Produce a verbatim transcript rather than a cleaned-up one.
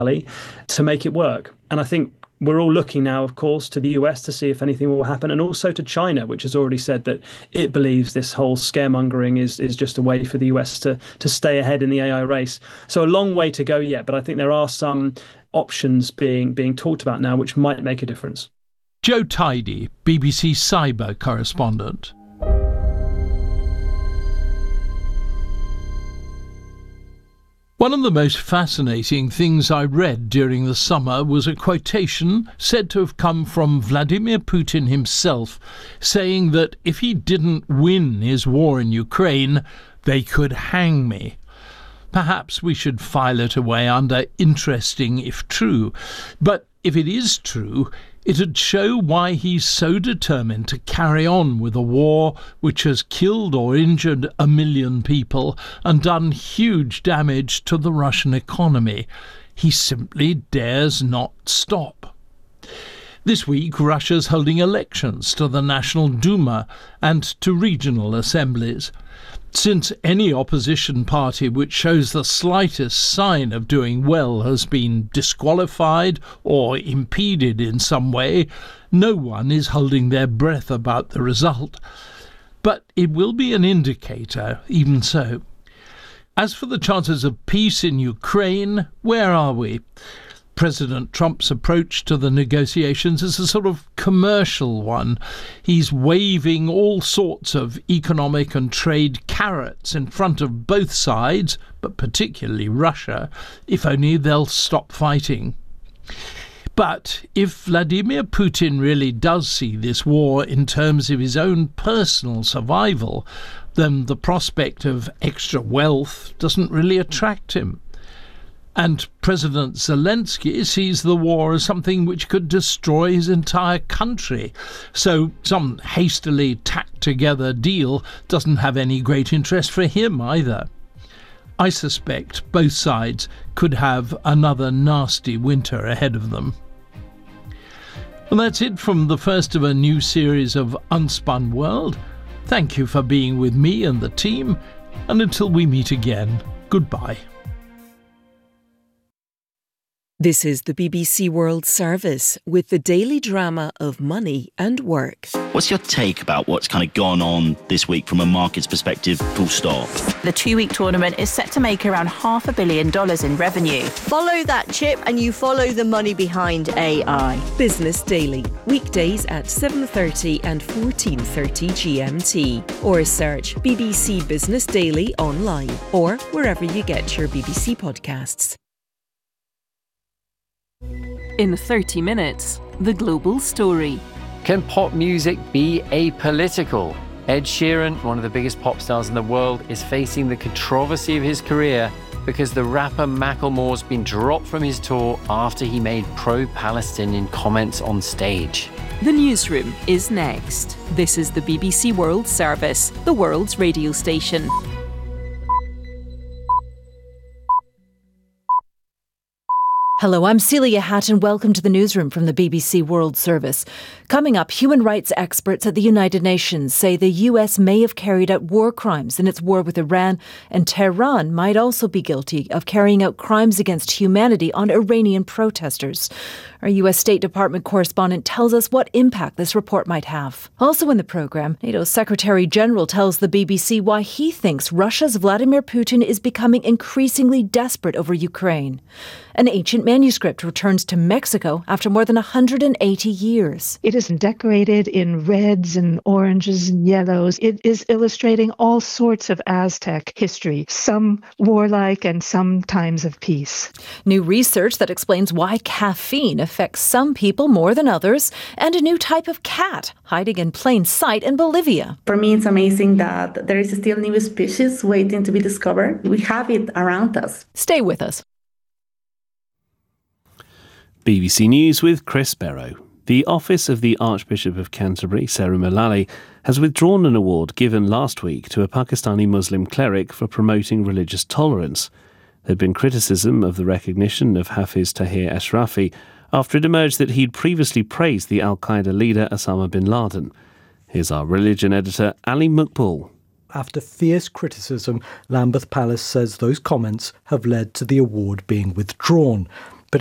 Mulally to make it work. And I think we're all looking now, of course, to the U S to see if anything will happen, and also to China, which has already said that it believes this whole scaremongering is is just a way for the U S to to stay ahead in the A I race. So a long way to go yet, but I think there are some options being being talked about now which might make a difference. Joe Tidy, B B C cyber correspondent. One of the most fascinating things I read during the summer was a quotation said to have come from Vladimir Putin himself, saying that if he didn't win his war in Ukraine, they could hang me. Perhaps we should file it away under interesting if true, but if it is true, it'd show why he's so determined to carry on with a war which has killed or injured a million people and done huge damage to the Russian economy. He simply dares not stop. This week, Russia's holding elections to the National Duma and to regional assemblies. Since any opposition party which shows the slightest sign of doing well has been disqualified or impeded in some way, no one is holding their breath about the result. But it will be an indicator, even so. As for the chances of peace in Ukraine, where are we? President Trump's approach to the negotiations is a sort of commercial one. He's waving all sorts of economic and trade carrots in front of both sides, but particularly Russia, if only they'll stop fighting. But if Vladimir Putin really does see this war in terms of his own personal survival, then the prospect of extra wealth doesn't really attract him. And President Zelensky sees the war as something which could destroy his entire country. So some hastily tacked together deal doesn't have any great interest for him either. I suspect both sides could have another nasty winter ahead of them. Well, that's it from the first of a new series of Unspun World. Thank you for being with me and the team, and until we meet again, goodbye. This is the B B C World Service with the daily drama of money and work. What's your take about what's kind of gone on this week from a market's perspective, full stop? The two-week tournament is set to make around half a billion dollars in revenue. Follow that chip and you follow the money behind A I. Business Daily, weekdays at seven thirty and fourteen thirty G M T. Or search B B C Business Daily online or wherever you get your B B C podcasts. In thirty minutes, the global story. Can pop music be apolitical? Ed Sheeran, one of the biggest pop stars in the world, is facing the controversy of his career because the rapper Macklemore's been dropped from his tour after he made pro-Palestinian comments on stage. The newsroom is next. This is the B B C World Service, the world's radio station. Hello, I'm Celia Hatt and welcome to the newsroom from the B B C World Service. Coming up, human rights experts at the United Nations say the U S may have carried out war crimes in its war with Iran, and Tehran might also be guilty of carrying out crimes against humanity on Iranian protesters. Our U S State Department correspondent tells us what impact this report might have. Also in the programme, NATO's Secretary General tells the B B C why he thinks Russia's Vladimir Putin is becoming increasingly desperate over Ukraine. An ancient manuscript returns to Mexico after more than one hundred eighty years. It is decorated in reds and oranges and yellows. It is illustrating all sorts of Aztec history, some warlike and some times of peace. New research that explains why caffeine affects some people more than others, and a new type of cat hiding in plain sight in Bolivia. For me, it's amazing that there is still new species waiting to be discovered. We have it around us. Stay with us. B B C News with Chris Barrow. The Office of the Archbishop of Canterbury, Sarah Mullally, has withdrawn an award given last week to a Pakistani Muslim cleric for promoting religious tolerance. There had been criticism of the recognition of Hafiz Tahir Ashrafi after it emerged that he'd previously praised the al-Qaeda leader Osama bin Laden. Here's our religion editor, Ali Maqbool. After fierce criticism, Lambeth Palace says those comments have led to the award being withdrawn.